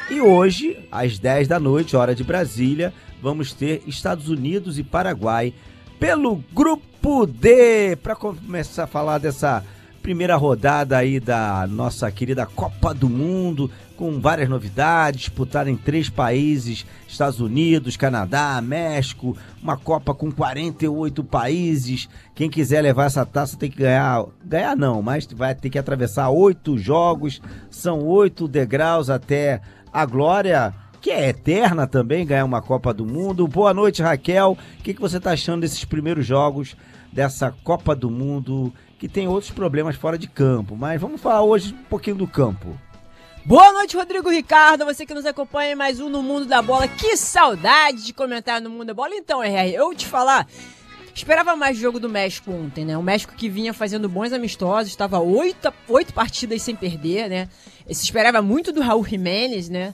E hoje, às 10 da noite, hora de Brasília, vamos ter Estados Unidos e Paraguai pelo Grupo D, para começar a falar dessa primeira rodada aí da nossa querida Copa do Mundo, com várias novidades, disputada em 3 países, Estados Unidos, Canadá, México, uma Copa com 48 países. Quem quiser levar essa taça tem que ganhar não, mas vai ter que atravessar 8 jogos, são 8 degraus até a glória, que é eterna também, ganhar uma Copa do Mundo. Boa noite, Raquel. O que você está achando desses primeiros jogos dessa Copa do Mundo, que tem outros problemas fora de campo, mas vamos falar hoje um pouquinho do campo. Boa noite, Rodrigo Ricardo, você que nos acompanha em mais um No Mundo da Bola. Que saudade de comentar no Mundo da Bola. Então, RR, eu vou te falar, esperava mais o jogo do México ontem, né? O México que vinha fazendo bons amistosos, estava 8 partidas sem perder, né? Se esperava muito do Raul Jiménez, né?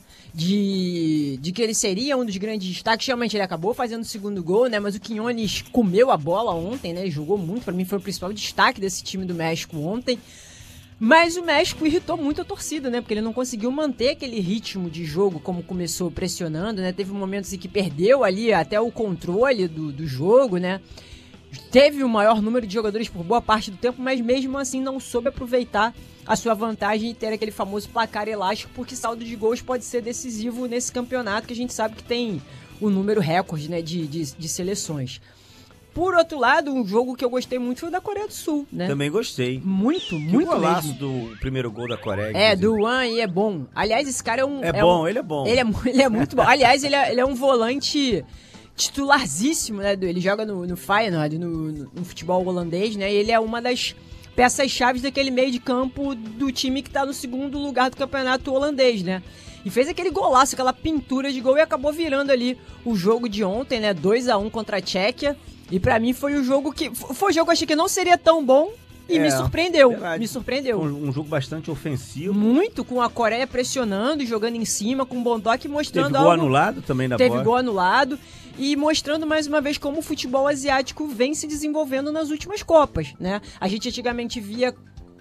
De que ele seria um dos grandes destaques. Realmente ele acabou fazendo o segundo gol, né? Mas o Quiñones comeu a bola ontem, né? Jogou muito, para mim foi o principal destaque desse time do México ontem. Mas o México irritou muito a torcida, né? Porque ele não conseguiu manter aquele ritmo de jogo como começou pressionando, né? Teve momentos em que perdeu ali até o controle do jogo, né? Teve o maior número de jogadores por boa parte do tempo, mas mesmo assim não soube aproveitar a sua vantagem e ter aquele famoso placar elástico, porque saldo de gols pode ser decisivo nesse campeonato, que a gente sabe que tem o número recorde, né, de seleções. Por outro lado, um jogo que eu gostei muito foi o da Coreia do Sul, né? Também gostei. Muito golaço mesmo. Do primeiro gol da Coreia. Do Wan, e é bom. Aliás, esse cara é um... Ele é bom. Ele é muito bom. Aliás, ele é um volante titularzíssimo, né? Ele joga no Feyenoord, no futebol holandês, né? E ele é uma das peças-chave daquele meio de campo do time que tá no segundo lugar do campeonato holandês, né? E fez aquele golaço, aquela pintura de gol e acabou virando ali o jogo de ontem, né? 2-1 contra a Tchequia. E pra mim foi o jogo que... Foi o jogo que eu achei que não seria tão bom e me surpreendeu. Verdade. Me surpreendeu. Um jogo bastante ofensivo. Muito, com a Coreia pressionando, jogando em cima, com o Bondoc mostrando Teve gol anulado também da bola. Teve gol anulado. E mostrando mais uma vez como o futebol asiático vem se desenvolvendo nas últimas Copas, né? A gente antigamente via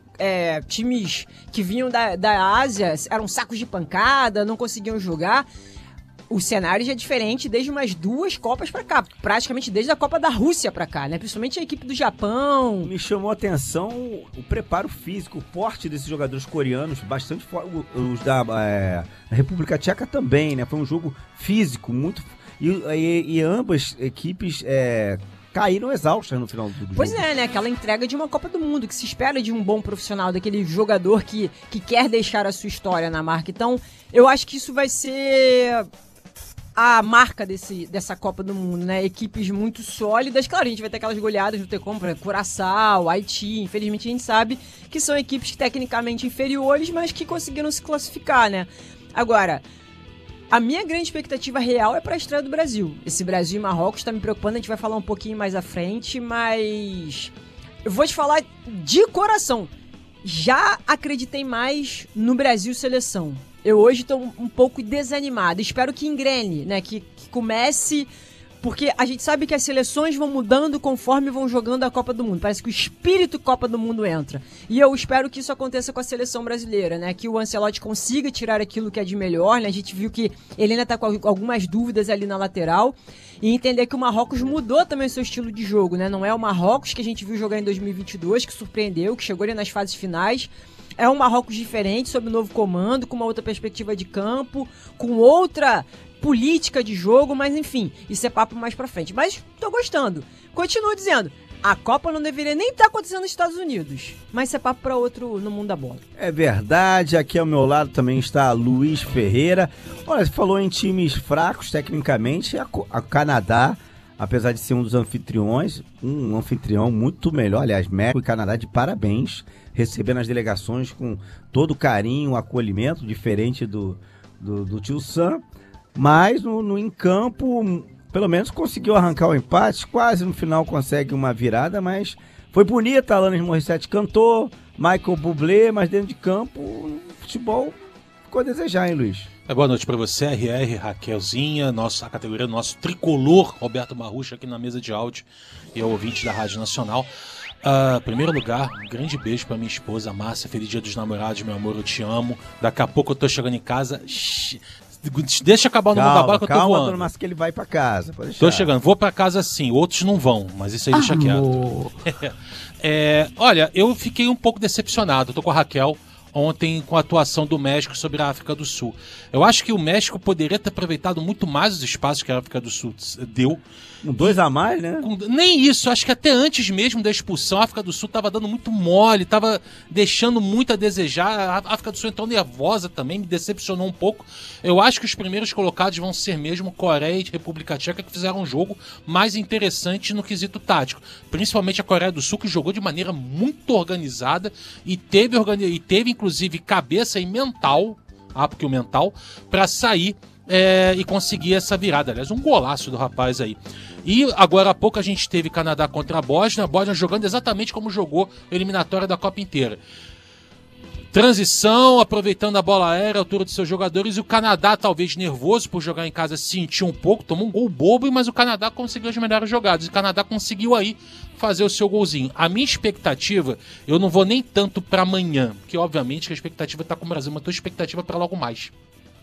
times que vinham da Ásia, eram sacos de pancada, não conseguiam jogar. O cenário já é diferente desde umas 2 Copas pra cá, praticamente desde a Copa da Rússia pra cá, né? Principalmente a equipe do Japão. Me chamou a atenção o preparo físico, o porte desses jogadores coreanos, bastante forte. Os da República Tcheca também, né? Foi um jogo físico, muito... E ambas equipes caíram exaustas no final do jogo. Pois é, né? Aquela entrega de uma Copa do Mundo, que se espera de um bom profissional, daquele jogador que quer deixar a sua história na marca. Então, eu acho que isso vai ser a marca dessa Copa do Mundo, né? Equipes muito sólidas. Claro, a gente vai ter aquelas goleadas, não ter como, Curaçao, Haiti. Infelizmente, a gente sabe que são equipes tecnicamente inferiores, mas que conseguiram se classificar, né? Agora... A minha grande expectativa real é para a estreia do Brasil. Esse Brasil e Marrocos está me preocupando, a gente vai falar um pouquinho mais à frente, mas eu vou te falar de coração. Já acreditei mais no Brasil seleção. Eu hoje estou um pouco desanimado. Espero que engrene, né? Que comece... Porque a gente sabe que as seleções vão mudando conforme vão jogando a Copa do Mundo. Parece que o espírito Copa do Mundo entra. E eu espero que isso aconteça com a seleção brasileira, né? Que o Ancelotti consiga tirar aquilo que é de melhor, né? A gente viu que ele ainda tá com algumas dúvidas ali na lateral. E entender que o Marrocos mudou também o seu estilo de jogo, né? Não é o Marrocos que a gente viu jogar em 2022, que surpreendeu, que chegou ali nas fases finais. É um Marrocos diferente, sob um novo comando, com uma outra perspectiva de campo, com outra... política de jogo, mas enfim, isso é papo mais pra frente. Mas tô gostando. Continuo dizendo, a Copa não deveria nem estar acontecendo nos Estados Unidos, mas isso é papo pra outro no mundo da bola. É verdade, aqui ao meu lado também está Luiz Ferreira. Olha, você falou em times fracos tecnicamente, a Canadá, apesar de ser um dos anfitriões, um anfitrião muito melhor, aliás, México e Canadá de parabéns, recebendo as delegações com todo o carinho, o acolhimento, diferente do tio Sam. Mas em campo, pelo menos conseguiu arrancar o empate, quase no final consegue uma virada, mas foi bonita. Alanis Morissette cantou, Michael Bublé, mas dentro de campo o futebol ficou a desejar, hein, Luiz? Boa noite para você, RR, Raquelzinha, a categoria do nosso tricolor, Roberto Marrucha aqui na mesa de áudio e ao ouvinte da Rádio Nacional. Em primeiro lugar, um grande beijo pra minha esposa, Márcia. Feliz Dia dos Namorados, meu amor, eu te amo. Daqui a pouco eu tô chegando em casa. Deixa acabar no mundo da bola que eu tô voando. Calma, mas que ele vai pra casa. Pode deixar. Tô chegando, vou pra casa sim, outros não vão, mas isso aí deixa quieto. Olha, eu fiquei um pouco decepcionado, eu tô com a Raquel ontem com a atuação do México sobre a África do Sul. Eu acho que o México poderia ter aproveitado muito mais os espaços que a África do Sul deu. Um 2 a mais, né? Nem isso, acho que até antes mesmo da expulsão, a África do Sul estava dando muito mole, estava deixando muito a desejar. A África do Sul entrou nervosa também, me decepcionou um pouco. Eu acho que os primeiros colocados vão ser mesmo Coreia e República Tcheca, que fizeram um jogo mais interessante no quesito tático. Principalmente a Coreia do Sul, que jogou de maneira muito organizada e teve inclusive cabeça e mental, porque o mental, para sair e conseguir essa virada. Aliás, um golaço do rapaz aí. E agora há pouco a gente teve Canadá contra a Bósnia jogando exatamente como jogou a eliminatória da Copa inteira. Transição, aproveitando a bola aérea, a altura dos seus jogadores, e o Canadá, talvez nervoso por jogar em casa, sentiu um pouco, tomou um gol bobo, mas o Canadá conseguiu as melhores jogadas. O Canadá conseguiu aí fazer o seu golzinho. A minha expectativa, eu não vou nem tanto para amanhã, porque obviamente a expectativa está com o Brasil, mas a tua expectativa é para logo mais.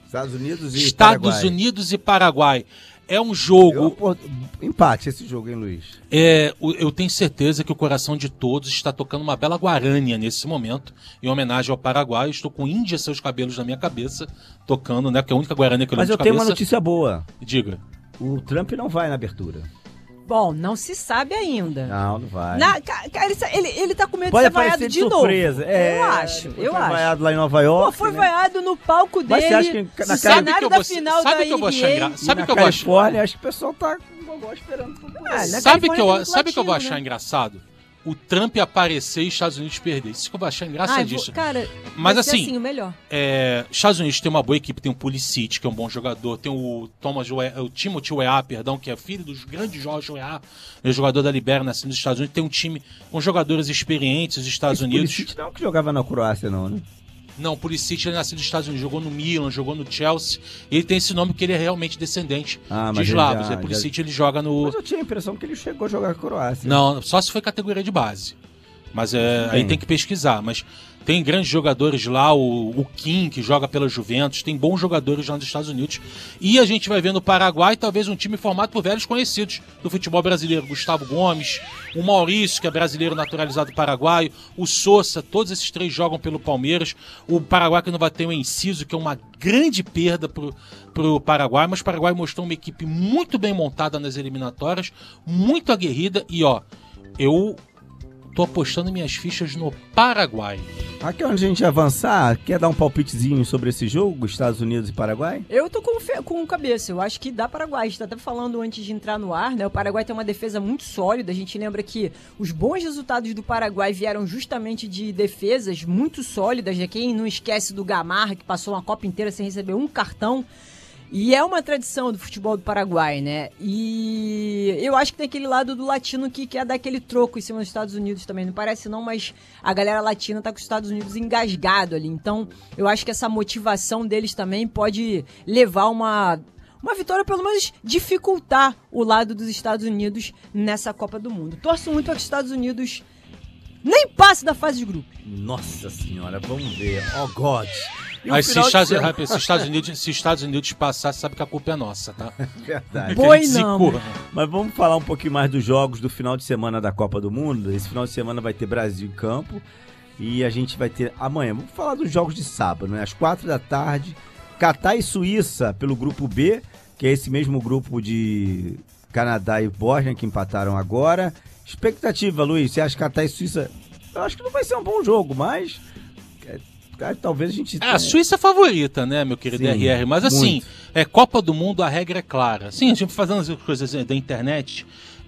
Estados Unidos e Paraguai. É um jogo... Empate esse jogo, hein, Luiz? Eu tenho certeza que o coração de todos está tocando uma bela guarânia nesse momento, em homenagem ao Paraguai. Estou com Índia seus cabelos na minha cabeça, tocando, né? Porque é a única guarânia que eu lembro de cabeça. Mas eu tenho uma notícia boa. Diga. O Trump não vai na abertura. Bom, não se sabe ainda. Não vai. Ele tá com medo Pode de ser vaiado de surpresa. novo. Eu acho. Foi vaiado lá em Nova York. Foi vaiado no palco dele. Mas você acha que no cenário da final da NBA. Sabe o que eu vou achar engraçado? Sabe o que eu Califórnia, acho que o pessoal tá com o gogó esperando. Sabe o que eu vou achar engraçado? O Trump aparecer e os Estados Unidos perder. Isso que eu vou achar engraçadíssimo. Cara, mas assim, o melhor. Estados Unidos tem uma boa equipe, tem o Pulisic, que é um bom jogador, tem o Timothy Weah, que é filho dos grandes Jorge Weah, é jogador da Libera, nascido nos Estados Unidos. Tem um time com jogadores experientes dos Estados Unidos. Pulisic não é que jogava na Croácia, não, né? Não, o Pulisic é nascido nos Estados Unidos, jogou no Milan, jogou no Chelsea. E ele tem esse nome porque ele é realmente descendente de eslavos. O Pulisic ele joga no... Mas eu tinha a impressão que ele chegou a jogar com a Croácia. Não, só se foi categoria de base. Mas aí tem que pesquisar. Mas tem grandes jogadores lá, o Kim, que joga pela Juventus, tem bons jogadores lá nos Estados Unidos. E a gente vai ver no Paraguai talvez um time formado por velhos conhecidos do futebol brasileiro. Gustavo Gomes, o Maurício, que é brasileiro naturalizado paraguaio, o Sousa, todos esses três jogam pelo Palmeiras. O Paraguai que não vai ter o Enciso, que é uma grande perda pro Paraguai, mas o Paraguai mostrou uma equipe muito bem montada nas eliminatórias, muito aguerrida e eu tô apostando minhas fichas no Paraguai. Aqui onde a gente avançar, quer dar um palpitezinho sobre esse jogo, Estados Unidos e Paraguai? Eu tô com cabeça, eu acho que dá Paraguai. A gente tá até falando antes de entrar no ar, né? O Paraguai tem uma defesa muito sólida. A gente lembra que os bons resultados do Paraguai vieram justamente de defesas muito sólidas. Quem não esquece do Gamarra, que passou uma Copa inteira sem receber um cartão. E é uma tradição do futebol do Paraguai, né? E eu acho que tem aquele lado do latino que quer dar aquele troco em cima dos Estados Unidos também. Não parece não, mas a galera latina tá com os Estados Unidos engasgado ali. Então, eu acho que essa motivação deles também pode levar uma vitória, pelo menos dificultar o lado dos Estados Unidos nessa Copa do Mundo. Torço muito para que os Estados Unidos nem passe da fase de grupo. Nossa senhora, vamos ver. Oh, God. Mas se os Estados Unidos passar, sabe que a culpa é nossa, tá? Verdade. Boi não. Mas vamos falar um pouquinho mais dos jogos do final de semana da Copa do Mundo. Esse final de semana vai ter Brasil em campo e a gente vai ter amanhã. Vamos falar dos jogos de sábado, né? Às 4h, Catar e Suíça pelo grupo B, que é esse mesmo grupo de Canadá e Bósnia que empataram agora. Expectativa, Luiz, você acha que Catar e Suíça... Eu acho que não vai ser um bom jogo, mas... talvez a gente... A Suíça é favorita, né, meu querido RR? Mas assim, Copa do Mundo, a regra é clara. Sim, a gente fazendo as coisas da internet,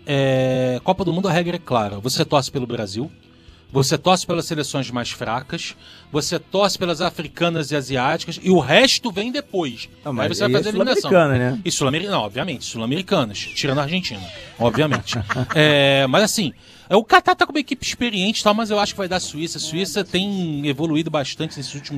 Copa do Mundo, a regra é clara. Você torce pelo Brasil, você torce pelas seleções mais fracas, você torce pelas africanas e asiáticas, e o resto vem depois. Não, mas aí você vai fazer a eliminação. Né? E sul-americana, obviamente, sul-americanas, tirando a Argentina, obviamente. Mas assim... O Catar tá com uma equipe experiente, mas eu acho que vai dar a Suíça. A Suíça tem evoluído bastante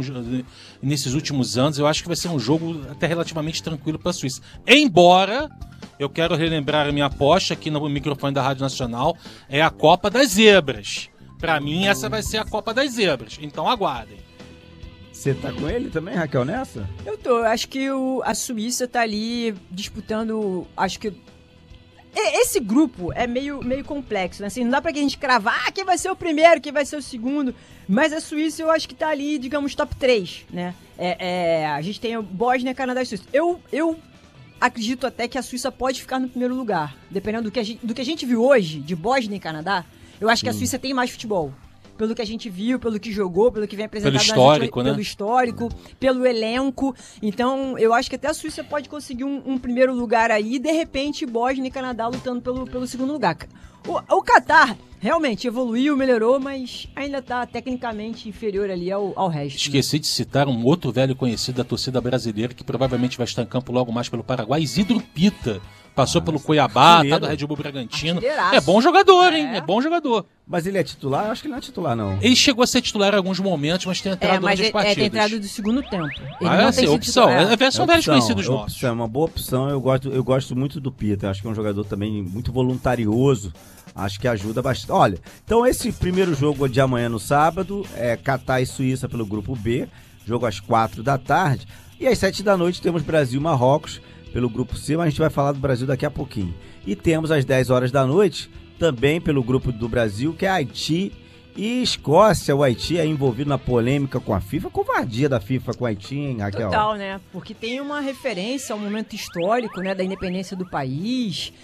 nesses últimos anos. Eu acho que vai ser um jogo até relativamente tranquilo para a Suíça. Embora, eu quero relembrar a minha aposta aqui no microfone da Rádio Nacional, é a Copa das Zebras. Pra mim, essa vai ser a Copa das Zebras. Então aguardem. Você tá com ele também, Raquel, nessa? Eu acho que a Suíça tá ali disputando, acho que esse grupo é meio complexo, né? Assim, não dá pra que a gente cravar quem vai ser o primeiro, quem vai ser o segundo, mas a Suíça eu acho que tá ali, digamos, top 3, né? A gente tem o Bósnia, Canadá e Suíça. Eu acredito até que a Suíça pode ficar no primeiro lugar, dependendo do que a gente viu hoje, de Bósnia e Canadá, eu acho que a Suíça tem mais futebol. Pelo que a gente viu, pelo que jogou, pelo que vem apresentado pelo histórico, né? Pelo histórico, pelo elenco. Então, eu acho que até a Suíça pode conseguir um primeiro lugar aí, e de repente, Bósnia e Canadá lutando pelo segundo lugar. O Catar realmente evoluiu, melhorou, mas ainda está tecnicamente inferior ali ao resto. Esqueci de citar um outro velho conhecido da torcida brasileira, que provavelmente vai estar em campo logo mais pelo Paraguai, Isidro Pita. Passou pelo Cuiabá, tá do Red Bull Bragantino. É bom jogador, hein? É bom jogador. Mas ele é titular? Eu acho que ele não é titular, não. Ele chegou a ser titular em alguns momentos, mas tem entrado durante as partidas. Tem entrado do segundo tempo. Ele não tem opção. São velhos conhecidos nossos. É uma boa opção. Eu gosto muito do Pita. Acho que é um jogador também muito voluntarioso. Acho que ajuda bastante. Olha, então esse primeiro jogo de amanhã no sábado é Catar e Suíça pelo grupo B. Jogo às 4 da tarde. E às 7 da noite temos Brasil e Marrocos pelo grupo C, mas a gente vai falar do Brasil daqui a pouquinho. E temos às 10 horas da noite, também pelo grupo do Brasil, que é Haiti e Escócia. O Haiti é envolvido na polêmica com a FIFA, covardia da FIFA com o Haiti, hein, Raquel? Total, né? Porque tem uma referência ao momento histórico, né, da independência do país,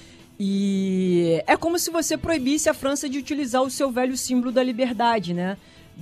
e é como se você proibisse a França de utilizar o seu velho símbolo da liberdade, né,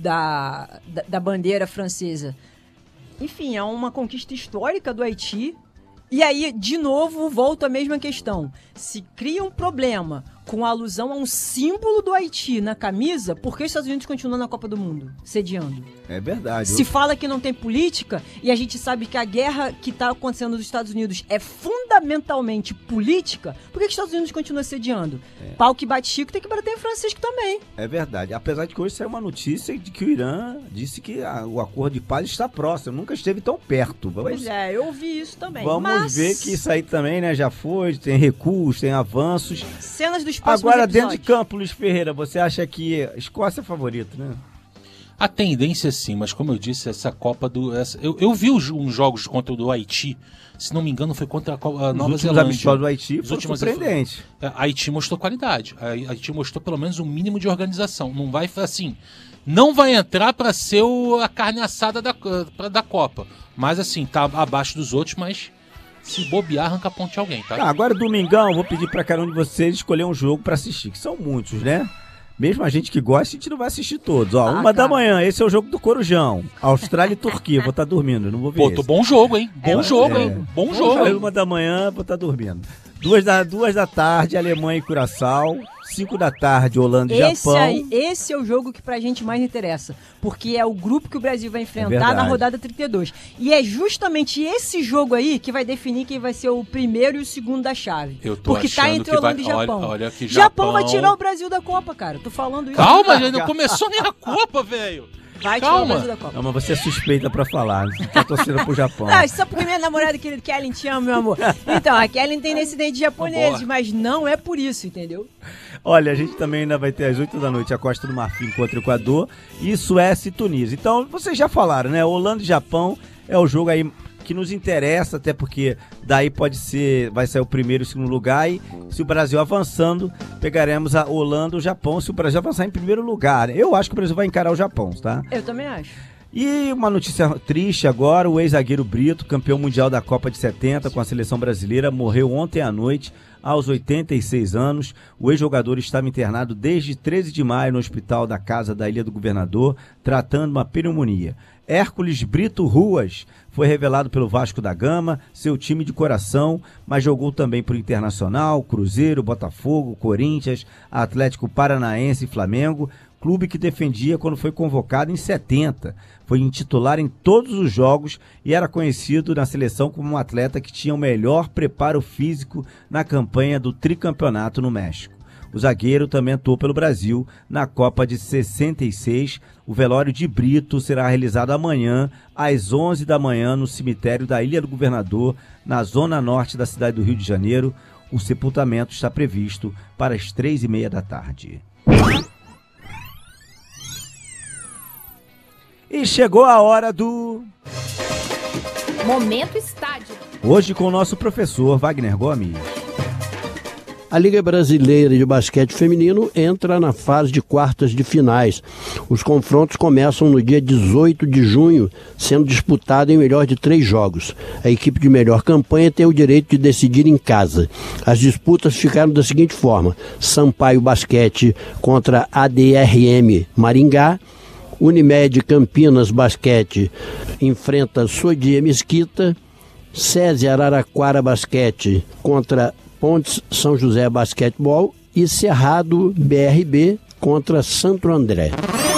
da bandeira francesa. Enfim, é uma conquista histórica do Haiti. E aí, de novo, volta a mesma questão. Se cria um problema com a alusão a um símbolo do Haiti na camisa, por que os Estados Unidos continuam na Copa do Mundo, sediando? É verdade. Se fala que não tem política, e a gente sabe que a guerra que está acontecendo nos Estados Unidos é fundamentalmente política, por que os Estados Unidos continuam sediando? Pau que bate Chico tem que bater em Francisco também. É verdade. Apesar de que hoje saiu uma notícia de que o Irã disse que o acordo de paz está próximo, nunca esteve tão perto. Pois é, eu ouvi isso também. Vamos ver que isso aí também, né, já foi, tem recuos, tem avanços. Cenas dos próximos Agora, episódios. dentro de campo, Luiz Ferreira, você acha que a Escócia é favorito, né? A tendência sim, mas como eu disse, essa Copa do... Eu vi uns jogos contra o do Haiti, se não me engano foi contra a Nova Zelândia. Os do Haiti foram surpreendentes. A Haiti mostrou qualidade, a Haiti mostrou pelo menos um mínimo de organização. Não vai assim, não vai entrar para ser a carne assada da Copa, mas assim, tá abaixo dos outros, mas... Se bobear, arranca a ponte de alguém, tá? Agora, domingão, vou pedir pra cada um de vocês escolher um jogo pra assistir, que são muitos, né? Mesmo a gente que gosta, a gente não vai assistir todos. Ó, 1 da manhã, esse é o jogo do Corujão. Austrália e Turquia, vou estar dormindo, não vou ver. Pô, bom jogo, hein? Bom jogo. 1 da manhã, vou estar dormindo. 2 da tarde, Alemanha e Curaçao. 5 da tarde, Holanda e Japão. Esse é o jogo que pra gente mais interessa, porque é o grupo que o Brasil vai enfrentar na rodada 32. E é justamente esse jogo aí que vai definir quem vai ser o primeiro e o segundo da chave. Porque tá entre Holanda e Japão. Olha que Japão vai tirar o Brasil da Copa, cara. Tô falando isso. Calma, ainda não começou nem a Copa, velho. Vai tirar o Brasil da Copa. Não, mas você é suspeita pra falar. Você tá torcendo pro Japão. Não, só porque minha namorada querida Kellen te ama, meu amor. Então, a Kellen tem descendente de japoneses, mas não é por isso, entendeu? Olha, a gente também ainda vai ter às 8 da noite a Costa do Marfim contra o Equador e Suécia e Tunísia. Então, vocês já falaram, né? Holanda e Japão é o jogo aí que nos interessa, até porque daí vai sair o primeiro e o segundo lugar, e se o Brasil avançando, pegaremos a Holanda ou o Japão, se o Brasil avançar em primeiro lugar. Eu acho que o Brasil vai encarar o Japão, tá? Eu também acho. E uma notícia triste agora, o ex-zagueiro Brito, campeão mundial da Copa de 70 com a seleção brasileira, morreu ontem à noite, aos 86 anos. O ex-jogador estava internado desde 13 de maio no hospital da Casa da Ilha do Governador, tratando uma pneumonia. Hércules Brito Ruas foi revelado pelo Vasco da Gama, seu time de coração, mas jogou também por Internacional, Cruzeiro, Botafogo, Corinthians, Atlético Paranaense e Flamengo, clube que defendia quando foi convocado em 70. Foi titular em todos os jogos e era conhecido na seleção como um atleta que tinha o melhor preparo físico na campanha do tricampeonato no México. O zagueiro também atuou pelo Brasil na Copa de 66. O velório de Brito será realizado amanhã, às 11 da manhã, no cemitério da Ilha do Governador, na zona norte da cidade do Rio de Janeiro. O sepultamento está previsto para as 3h30 da tarde. E chegou a hora do... Momento Estádio. Hoje com o nosso professor Wagner Gomes. A Liga Brasileira de Basquete Feminino entra na fase de quartas de finais. Os confrontos começam no dia 18 de junho, sendo disputado em melhor de 3 jogos. A equipe de melhor campanha tem o direito de decidir em casa. As disputas ficaram da seguinte forma: Sampaio Basquete contra ADRM Maringá, Unimed Campinas Basquete enfrenta Sodia Mesquita, SESI Araraquara Basquete contra Pontes São José Basquetebol e Cerrado BRB contra Santo André.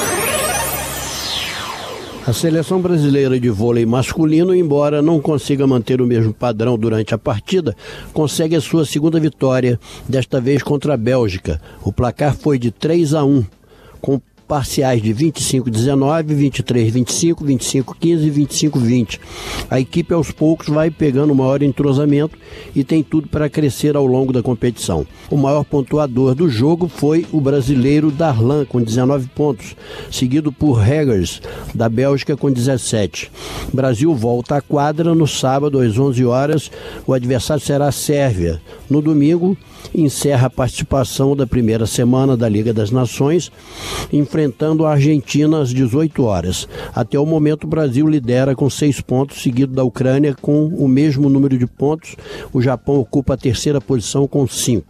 A seleção brasileira de vôlei masculino, embora não consiga manter o mesmo padrão durante a partida, consegue a sua segunda vitória, desta vez contra a Bélgica. O placar foi de 3-1, com parciais de 25-19, 23-25, 25-15 e 25-20. A equipe aos poucos vai pegando maior entrosamento e tem tudo para crescer ao longo da competição. O maior pontuador do jogo foi o brasileiro Darlan, com 19 pontos, seguido por Heggers, da Bélgica, com 17. O Brasil volta à quadra no sábado às 11 horas. O adversário será a Sérvia. No domingo, encerra a participação da primeira semana da Liga das Nações, enfrentando a Argentina às 18 horas. Até o momento, o Brasil lidera com 6 pontos, seguido da Ucrânia com o mesmo número de pontos. O Japão ocupa a terceira posição com 5.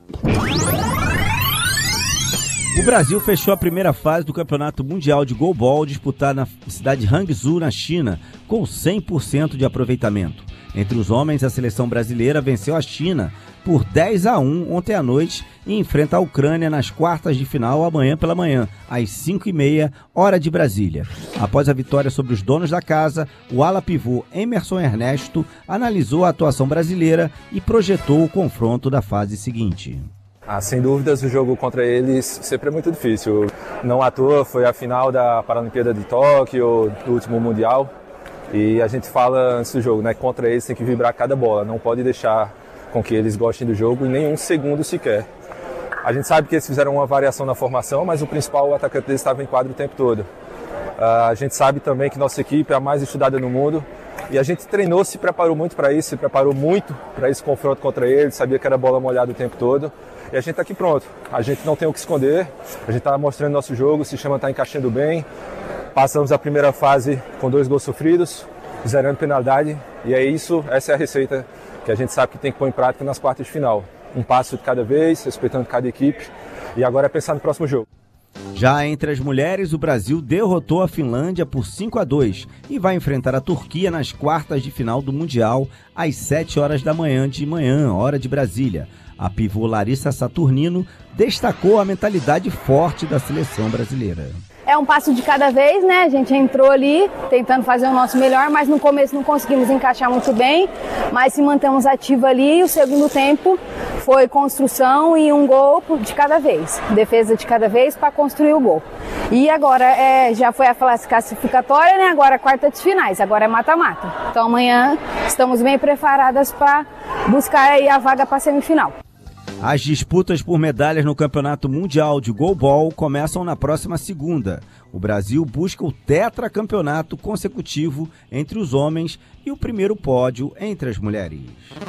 O Brasil fechou a primeira fase do Campeonato Mundial de Goalball disputado na cidade de Hangzhou, na China, com 100% de aproveitamento. Entre os homens, a seleção brasileira venceu a China por 10-1 ontem à noite e enfrenta a Ucrânia nas quartas de final amanhã pela manhã, às 5h30, hora de Brasília. Após a vitória sobre os donos da casa, o ala pivô Emerson Ernesto analisou a atuação brasileira e projetou o confronto da fase seguinte. Sem dúvidas, o jogo contra eles sempre é muito difícil. Não à toa, foi a final da Paralimpíada de Tóquio, do último Mundial. E a gente fala antes do jogo, né? Contra eles tem que vibrar cada bola, não pode deixar com que eles gostem do jogo em nenhum segundo sequer. A gente sabe que eles fizeram uma variação na formação, mas o principal, o atacante deles, estava em quadro o tempo todo. A gente sabe também que nossa equipe é a mais estudada no mundo e a gente treinou, se preparou muito para isso, se preparou muito para esse confronto contra eles, sabia que era bola molhada o tempo todo. E a gente está aqui pronto, a gente não tem o que esconder, a gente está mostrando nosso jogo, o sistema está encaixando bem. Passamos a primeira fase com 2 gols sofridos, zerando penalidade, e é isso, essa é a receita que a gente sabe que tem que pôr em prática nas quartas de final. Um passo de cada vez, respeitando cada equipe, e agora é pensar no próximo jogo. Já entre as mulheres, o Brasil derrotou a Finlândia por 5-2 e vai enfrentar a Turquia nas quartas de final do Mundial às 7 horas da manhã, hora de Brasília. A pivô Larissa Saturnino destacou a mentalidade forte da seleção brasileira. É um passo de cada vez, né? A gente entrou ali tentando fazer o nosso melhor, mas no começo não conseguimos encaixar muito bem, mas se mantemos ativos ali. O segundo tempo foi construção e um gol de cada vez, defesa de cada vez para construir o gol. E agora já foi a fase classificatória, né? Agora quarta de finais, agora é mata-mata. Então amanhã estamos bem preparadas para buscar aí a vaga para a semifinal. As disputas por medalhas no Campeonato Mundial de Goalball começam na próxima segunda. O Brasil busca o tetracampeonato consecutivo entre os homens e o primeiro pódio entre as mulheres.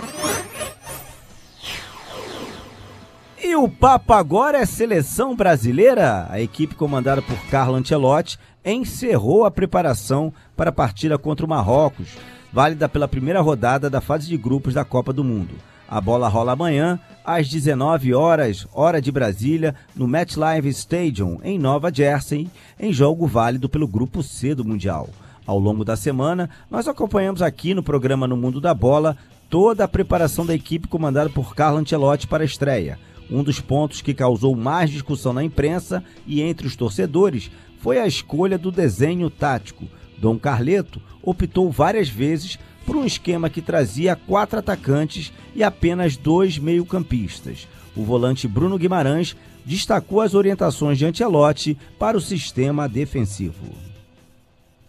E o papo agora é seleção brasileira. A equipe comandada por Carlo Ancelotti encerrou a preparação para a partida contra o Marrocos, válida pela primeira rodada da fase de grupos da Copa do Mundo. A bola rola amanhã, às 19 horas, hora de Brasília, no MetLife Stadium, em Nova Jersey, em jogo válido pelo Grupo C do Mundial. Ao longo da semana, nós acompanhamos aqui no programa No Mundo da Bola toda a preparação da equipe comandada por Carlo Ancelotti para a estreia. Um dos pontos que causou mais discussão na imprensa e entre os torcedores foi a escolha do desenho tático. Dom Carleto optou várias vezes por um esquema que trazia 4 atacantes e apenas 2 meio-campistas. O volante Bruno Guimarães destacou as orientações de Ancelotti para o sistema defensivo.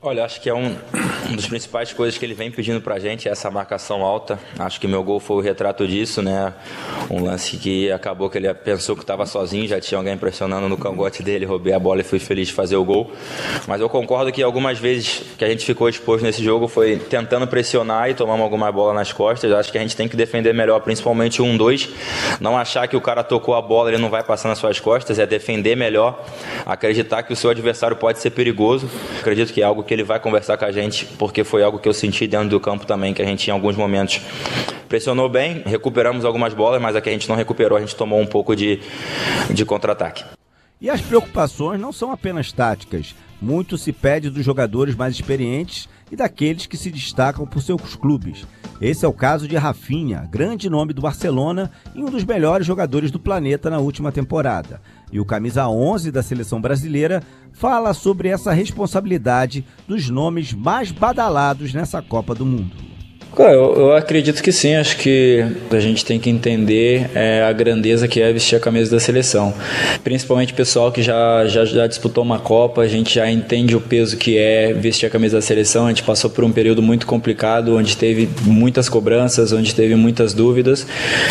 Olha, acho que é uma das principais coisas que ele vem pedindo pra gente, é essa marcação alta. Acho que meu gol foi o retrato disso, né? Um lance que acabou que ele pensou que estava sozinho, já tinha alguém pressionando no cangote dele, roubei a bola e fui feliz de fazer o gol. Mas eu concordo que algumas vezes que a gente ficou exposto nesse jogo foi tentando pressionar e tomamos alguma bola nas costas. Acho que a gente tem que defender melhor, principalmente 1-2. Não achar que o cara tocou a bola e ele não vai passar nas suas costas, é defender melhor, acreditar que o seu adversário pode ser perigoso. Acredito que é algo que ele vai conversar com a gente, porque foi algo que eu senti dentro do campo também, que a gente em alguns momentos pressionou bem, recuperamos algumas bolas, mas a que a gente não recuperou, a gente tomou um pouco de contra-ataque. E as preocupações não são apenas táticas. Muito se pede dos jogadores mais experientes e daqueles que se destacam por seus clubes. Esse é o caso de Rafinha, grande nome do Barcelona e um dos melhores jogadores do planeta na última temporada. E o camisa 11 da seleção brasileira fala sobre essa responsabilidade dos nomes mais badalados nessa Copa do Mundo. Eu acredito que sim, acho que a gente tem que entender a grandeza que é vestir a camisa da seleção. Principalmente o pessoal que já disputou uma Copa, a gente já entende o peso que é vestir a camisa da seleção. A gente passou por um período muito complicado, onde teve muitas cobranças, onde teve muitas dúvidas,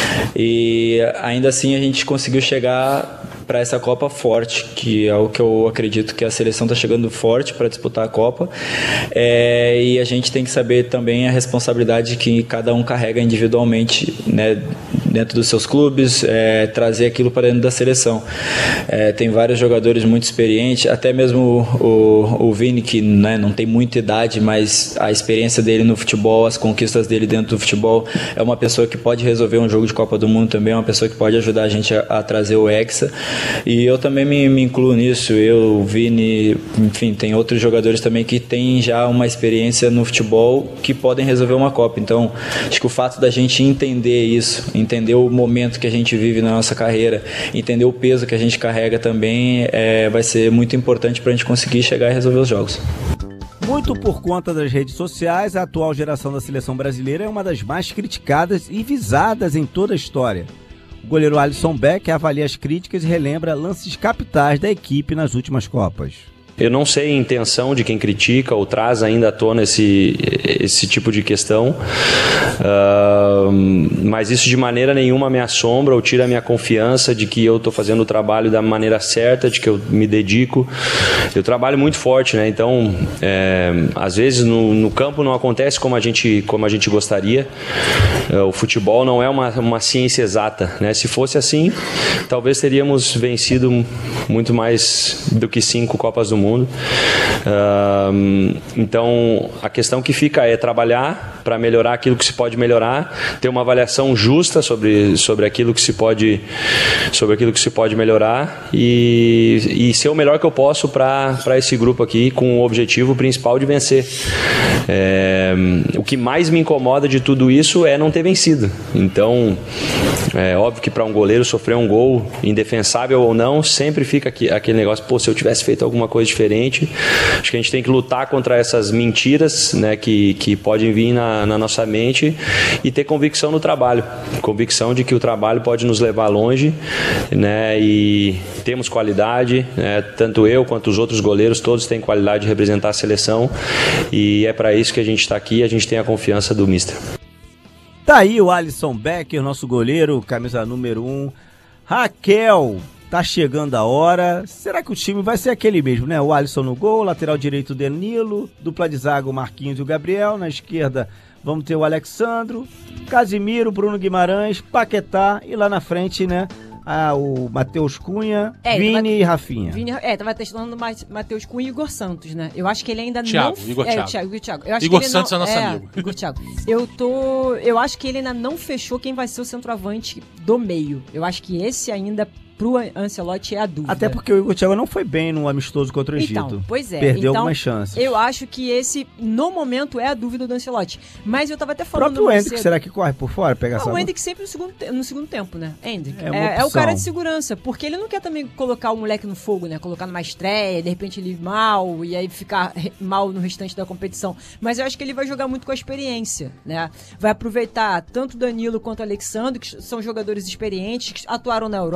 e ainda assim a gente conseguiu chegar para essa Copa forte, que é o que eu acredito que a seleção está chegando forte para disputar a Copa, e a gente tem que saber também a responsabilidade que cada um carrega individualmente, né, dentro dos seus clubes, trazer aquilo para dentro da seleção. Tem vários jogadores muito experientes, até mesmo o Vini, que, né, não tem muita idade, mas a experiência dele no futebol, as conquistas dele dentro do futebol, é uma pessoa que pode resolver um jogo de Copa do Mundo também, é uma pessoa que pode ajudar a gente a trazer o Hexa. E eu também me incluo nisso, o Vini, enfim, tem outros jogadores também que têm já uma experiência no futebol que podem resolver uma Copa. Então, acho que o fato da gente entender isso, entender o momento que a gente vive na nossa carreira, entender o peso que a gente carrega também, vai ser muito importante para a gente conseguir chegar e resolver os jogos. Muito por conta das redes sociais, a atual geração da seleção brasileira é uma das mais criticadas e visadas em toda a história. O goleiro Alisson Beck avalia as críticas e relembra lances capitais da equipe nas últimas Copas. Eu não sei a intenção de quem critica ou traz ainda à tona esse tipo de questão, mas isso de maneira nenhuma me assombra ou tira a minha confiança de que eu estou fazendo o trabalho da maneira certa, de que eu me dedico. Eu trabalho muito forte, né? Então, às vezes no campo não acontece como a gente gostaria. O futebol não é uma ciência exata, né? Se fosse assim, talvez teríamos vencido muito mais do que 5 Copas do Mundo. Então a questão que fica é trabalhar para melhorar aquilo que se pode melhorar, ter uma avaliação justa sobre aquilo que se pode melhorar e ser o melhor que eu posso para esse grupo aqui, com o objetivo principal de vencer. O que mais me incomoda de tudo isso é não ter vencido. Então é óbvio que para um goleiro sofrer um gol, indefensável ou não, sempre fica aquele negócio, se eu tivesse feito alguma coisa diferente. Acho que a gente tem que lutar contra essas mentiras, né, que podem vir na nossa mente, e ter convicção no trabalho, convicção de que o trabalho pode nos levar longe, né, e temos qualidade, né, tanto eu quanto os outros goleiros, todos têm qualidade de representar a seleção, e é para isso que a gente está aqui, a gente tem a confiança do mister. Tá aí o Alisson Becker, nosso goleiro, camisa número 1. Raquel, tá chegando a hora. Será que o time vai ser aquele mesmo, né? O Alisson no gol, lateral direito Danilo, dupla de zaga o Marquinhos e o Gabriel. Na esquerda vamos ter o Alexandro, Casimiro, Bruno Guimarães, Paquetá e lá na frente, né? O Matheus Cunha, Vini e Rafinha. Tava testando Matheus Cunha e Igor Santos, né? Eu acho que ele ainda Thiago. Igor Santos é nosso amigo. Igor Thiago. Eu acho que ele ainda não fechou quem vai ser o centroavante do meio. Eu acho que esse ainda, pro Ancelotti, é a dúvida. Até porque o Igor Thiago não foi bem no amistoso contra o Egito. Então, pois é. Perdeu algumas chances. Eu acho que esse, no momento, é a dúvida do Ancelotti. Mas eu tava até falando... O próprio Hendrick, será que corre por fora? O Hendrick sempre no segundo tempo, né? Hendrick. É o cara de segurança. Porque ele não quer também colocar o moleque no fogo, né? Colocar numa estreia, de repente ele ir mal, e aí ficar mal no restante da competição. Mas eu acho que ele vai jogar muito com a experiência, né? Vai aproveitar tanto o Danilo quanto o Alexandre, que são jogadores experientes, que atuaram na Europa, já tem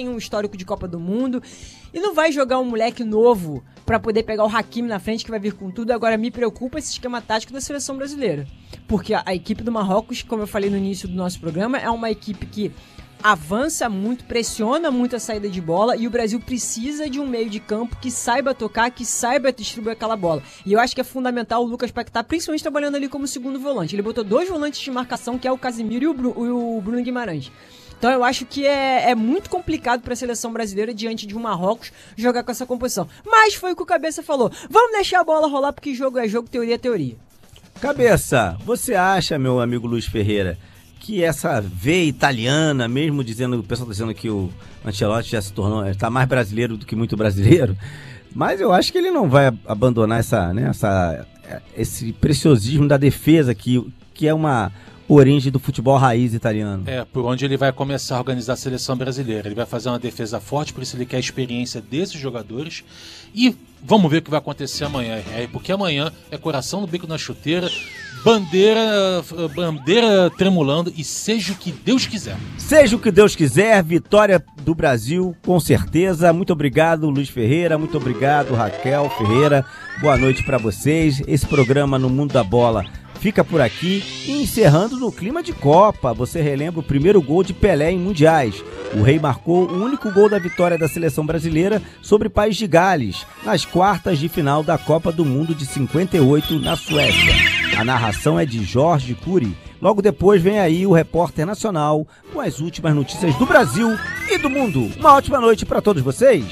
tem um histórico de Copa do Mundo. E não vai jogar um moleque novo pra poder pegar o Hakimi na frente, que vai vir com tudo. Agora, me preocupa esse esquema tático da seleção brasileira. Porque a equipe do Marrocos, como eu falei no início do nosso programa, é uma equipe que avança muito, pressiona muito a saída de bola, e o Brasil precisa de um meio de campo que saiba tocar, que saiba distribuir aquela bola. E eu acho que é fundamental o Lucas Paquetá, principalmente trabalhando ali como segundo volante. Ele botou 2 volantes de marcação, que é o Casemiro e o Bruno Guimarães. Então eu acho que é muito complicado para a seleção brasileira, diante de um Marrocos, jogar com essa composição. Mas foi o que o Cabeça falou. Vamos deixar a bola rolar, porque jogo é jogo, teoria é teoria. Cabeça, você acha, meu amigo Luiz Ferreira, que essa veia italiana, mesmo dizendo, o pessoal está dizendo que o Ancelotti já se tornou, está mais brasileiro do que muito brasileiro, mas eu acho que ele não vai abandonar esse preciosismo da defesa, que é uma origem do futebol raiz italiano. Por onde ele vai começar a organizar a seleção brasileira. Ele vai fazer uma defesa forte, por isso ele quer a experiência desses jogadores. E vamos ver o que vai acontecer amanhã, porque amanhã é coração no bico na chuteira, bandeira tremulando, e seja o que Deus quiser. Seja o que Deus quiser, vitória do Brasil, com certeza. Muito obrigado, Luiz Ferreira, muito obrigado, Raquel Ferreira. Boa noite para vocês. Esse programa No Mundo da Bola fica por aqui, e encerrando no clima de Copa. Você relembra o primeiro gol de Pelé em mundiais. O Rei marcou o único gol da vitória da seleção brasileira sobre País de Gales, nas quartas de final da Copa do Mundo de 58 na Suécia. A narração é de Jorge Cury. Logo depois vem aí o Repórter Nacional com as últimas notícias do Brasil e do mundo. Uma ótima noite para todos vocês.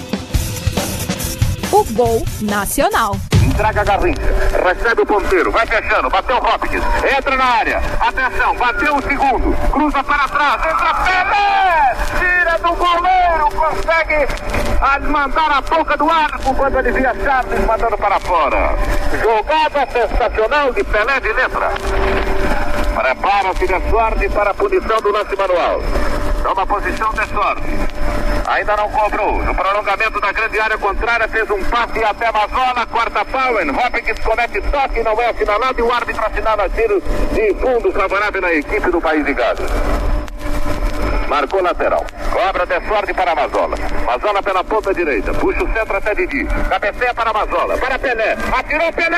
O Gol Nacional. Entrega a Garrincha, recebe o ponteiro, vai fechando, bateu o Hopkins, entra na área, atenção, bateu o segundo, cruza para trás, entra Pelé, tira do goleiro, consegue mandar a boca do arco quando ele via Charles mandando para fora. Jogada sensacional de Pelé de letra. Prepara-se de sorte para a punição do lance manual. Toma posição de sorte. Ainda não cobrou. No prolongamento da grande área contrária, fez um passe até Mazola, quarta Powen. Hopkins comete toque, não é assinalado, e o árbitro assinala tiro de fundo favorável na equipe do País de Gales. Marcou lateral. Cobra de sorte para Mazola. Mazola pela ponta direita. Puxa o centro até Didi. Cabeceia para Mazola. Para Pelé. Atirou Pelé.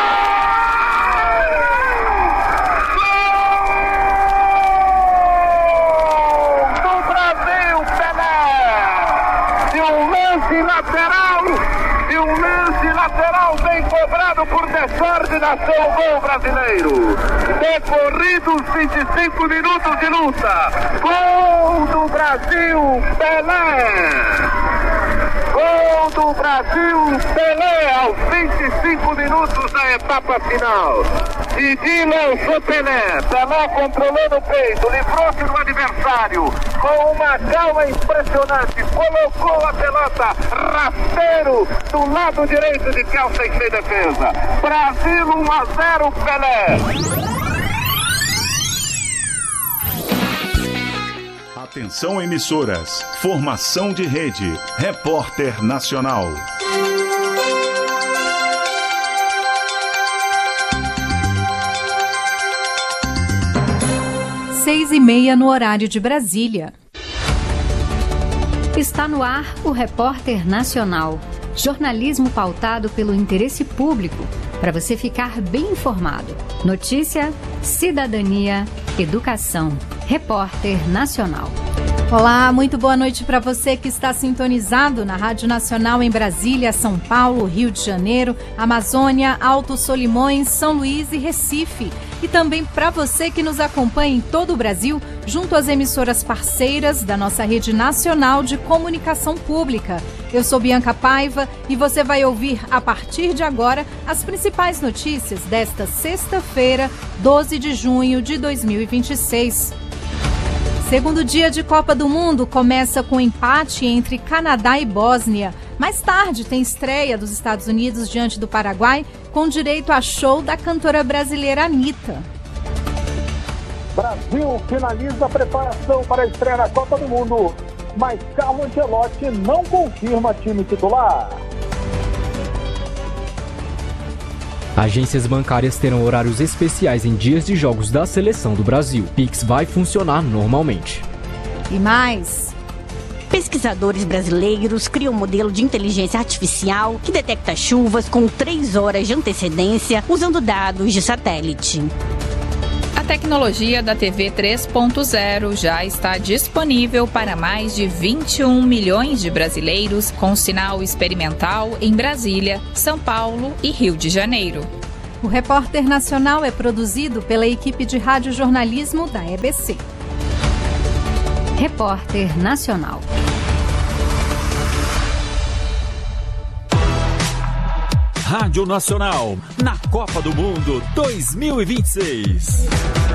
Lateral bem cobrado por De Sorte, nasceu o gol brasileiro. Decorridos 25 minutos de luta. Gol do Brasil, Pelé. Gol do Brasil, Pelé, aos 25 minutos da etapa final. Didi lançou Pelé. Pelé controlou no peito, livrou-se do adversário com uma calma impressionante. Colocou a pelota rasteiro do lado direito de Kelsey sem defesa. Brasil 1-0, Pelé. Atenção, emissoras. Formação de rede. Repórter Nacional. 6:30 no horário de Brasília. Está no ar o Repórter Nacional. Jornalismo pautado pelo interesse público, para você ficar bem informado. Notícia, cidadania, educação. Repórter Nacional. Olá, muito boa noite para você que está sintonizado na Rádio Nacional em Brasília, São Paulo, Rio de Janeiro, Amazônia, Alto Solimões, São Luís e Recife. E também para você que nos acompanha em todo o Brasil, junto às emissoras parceiras da nossa rede nacional de comunicação pública. Eu sou Bianca Paiva e você vai ouvir a partir de agora as principais notícias desta sexta-feira, 12 de junho de 2026. Segundo dia de Copa do Mundo começa com empate entre Canadá e Bósnia. Mais tarde tem estreia dos Estados Unidos diante do Paraguai, com direito a show da cantora brasileira Anitta. Brasil finaliza a preparação para a estreia na Copa do Mundo, mas Carlo Ancelotti não confirma time titular. Agências bancárias terão horários especiais em dias de jogos da Seleção do Brasil. Pix vai funcionar normalmente. E mais, Pesquisadores brasileiros criam um modelo de inteligência artificial que detecta chuvas com 3 horas de antecedência usando dados de satélite. A tecnologia da TV 3.0 já está disponível para mais de 21 milhões de brasileiros, com sinal experimental em Brasília, São Paulo e Rio de Janeiro. O Repórter Nacional é produzido pela equipe de radiojornalismo da EBC. Repórter Nacional. Rádio Nacional, na Copa do Mundo 2026.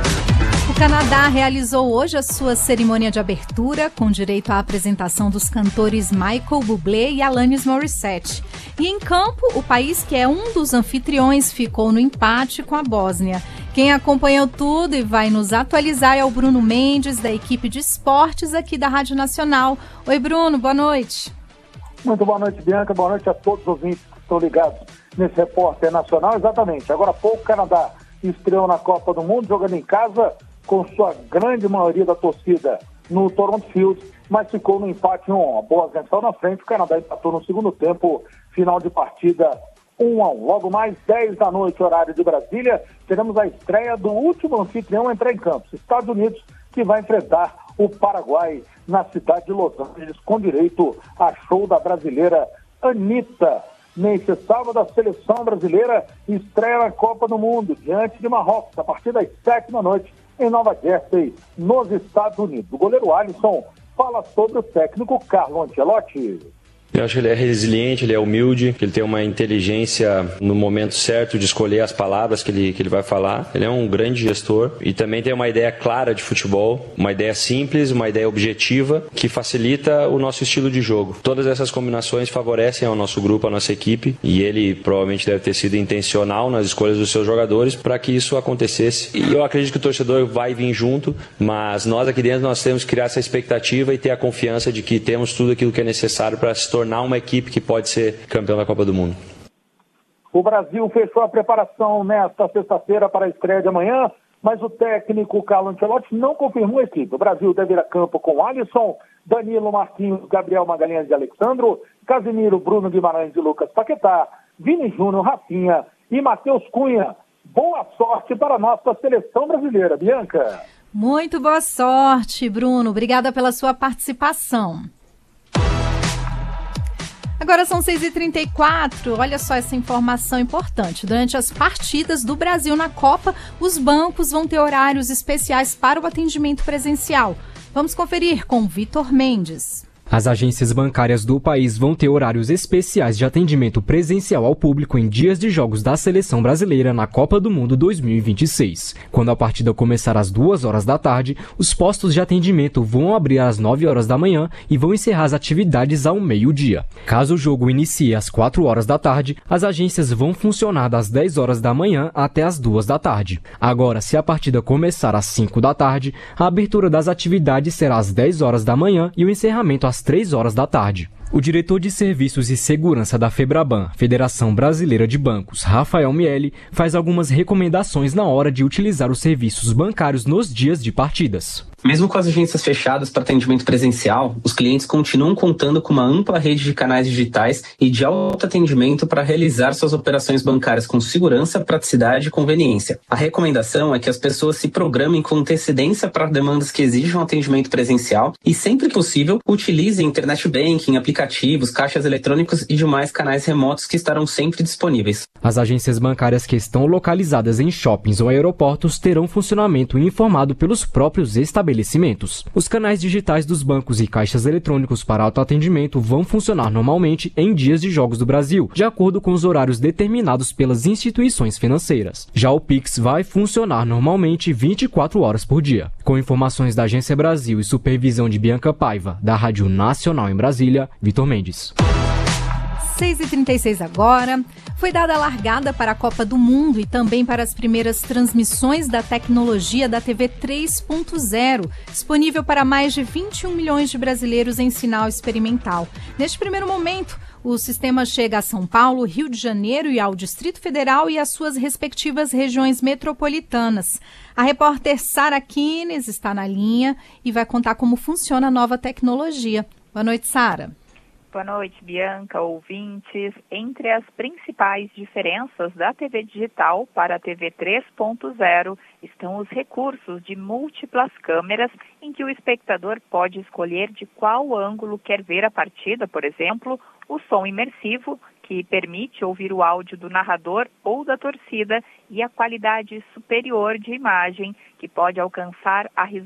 O Canadá realizou hoje a sua cerimônia de abertura, com direito à apresentação dos cantores Michael Bublé e Alanis Morissette. E em campo, o país que é um dos anfitriões ficou no empate com a Bósnia. Quem acompanhou tudo e vai nos atualizar é o Bruno Mendes, da equipe de esportes aqui da Rádio Nacional. Oi, Bruno, boa noite. Muito boa noite, Bianca. Boa noite a todos os ouvintes que estão ligados nesse Repórter Nacional. Exatamente. Agora há pouco o Canadá estreou na Copa do Mundo, jogando em casa, com sua grande maioria da torcida no Toronto Field, mas ficou no empate 1-1. A Bósnia saiu na frente, o Canadá empatou no segundo tempo, final de partida 1-1. Logo mais 10 da noite, horário de Brasília, teremos a estreia do último anfitrião a entrar em campo, Estados Unidos, que vai enfrentar o Paraguai na cidade de Los Angeles, com direito a show da brasileira Anitta. Nesse sábado, a seleção brasileira estreia na Copa do Mundo, diante de Marrocos, a partir das 7 da noite, em Nova Jersey, nos Estados Unidos. O goleiro Alisson fala sobre o técnico Carlo Ancelotti. Eu acho que ele é resiliente, ele é humilde, que ele tem uma inteligência no momento certo de escolher as palavras que ele vai falar. Ele é um grande gestor e também tem uma ideia clara de futebol, uma ideia simples, uma ideia objetiva que facilita o nosso estilo de jogo. Todas essas combinações favorecem ao nosso grupo, à nossa equipe, e ele provavelmente deve ter sido intencional nas escolhas dos seus jogadores para que isso acontecesse. E eu acredito que o torcedor vai vir junto, mas nós aqui dentro nós temos que criar essa expectativa e ter a confiança de que temos tudo aquilo que é necessário para se tornar uma equipe que pode ser campeão da Copa do Mundo. O Brasil fechou a preparação nesta sexta-feira para a estreia de amanhã, mas o técnico Carlo Ancelotti não confirmou a equipe. O Brasil deve ir a campo com Alisson, Danilo, Marquinhos, Gabriel Magalhães e Alexandro, Casemiro, Bruno Guimarães e Lucas Paquetá, Vini Júnior, Rafinha e Matheus Cunha. Boa sorte para a nossa seleção brasileira, Bianca. Muito boa sorte, Bruno. Obrigada pela sua participação. Agora são 6h34, olha só essa informação importante. Durante as partidas do Brasil na Copa, os bancos vão ter horários especiais para o atendimento presencial. Vamos conferir com Vitor Mendes. As agências bancárias do país vão ter horários especiais de atendimento presencial ao público em dias de jogos da seleção brasileira na Copa do Mundo 2026. Quando a partida começar às 2 horas da tarde, os postos de atendimento vão abrir às 9 horas da manhã e vão encerrar as atividades ao meio-dia. Caso o jogo inicie às 4 horas da tarde, as agências vão funcionar das 10 horas da manhã até às 2 da tarde. Agora, se a partida começar às 5 da tarde, a abertura das atividades será às 10 horas da manhã e o encerramento às 3 horas da tarde. O diretor de Serviços e Segurança da FEBRABAN, Federação Brasileira de Bancos, Rafael Miele, faz algumas recomendações na hora de utilizar os serviços bancários nos dias de partidas. Mesmo com as agências fechadas para atendimento presencial, os clientes continuam contando com uma ampla rede de canais digitais e de autoatendimento para realizar suas operações bancárias com segurança, praticidade e conveniência. A recomendação é que as pessoas se programem com antecedência para demandas que exijam atendimento presencial e, sempre que possível, utilizem internet banking, aplicativos, caixas eletrônicos e demais canais remotos que estarão sempre disponíveis. As agências bancárias que estão localizadas em shoppings ou aeroportos terão funcionamento informado pelos próprios estabelecimentos. Os canais digitais dos bancos e caixas eletrônicos para autoatendimento vão funcionar normalmente em dias de jogos do Brasil, de acordo com os horários determinados pelas instituições financeiras. Já o Pix vai funcionar normalmente 24 horas por dia. Com informações da Agência Brasil e supervisão de Bianca Paiva, da Rádio Nacional em Brasília, Vitor Mendes. 6h36 agora. Foi dada a largada para a Copa do Mundo e também para as primeiras transmissões da tecnologia da TV 3.0, disponível para mais de 21 milhões de brasileiros em sinal experimental. Neste primeiro momento, o sistema chega a São Paulo, Rio de Janeiro e ao Distrito Federal e às suas respectivas regiões metropolitanas. A repórter Sara Kines está na linha e vai contar como funciona a nova tecnologia. Boa noite, Sara. Boa noite, Bianca, ouvintes. Entre as principais diferenças da TV digital para a TV 3.0 estão os recursos de múltiplas câmeras em que o espectador pode escolher de qual ângulo quer ver a partida, por exemplo, o som imersivo, que permite ouvir o áudio do narrador ou da torcida, e a qualidade superior de imagem, que pode alcançar a